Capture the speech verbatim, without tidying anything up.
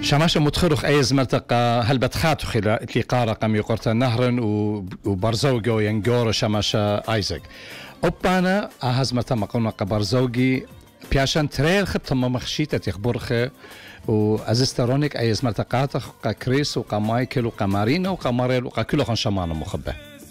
شماشة متخرخ أيز مرتقى هل بتخاتو خلا تلقى رقم يقرت نهرن وبرزوجو ينجور شماشة آيزك أبانا أهز مرتا مقونا قبرزوجي بياشان ترير خبت ما مخشيتة يخبرخ وأزسترونيك أيز مرتقاتخ قا كريس وقا مايكل وقا مارينا وقا ماريل وقا كله خان شمانا مخبه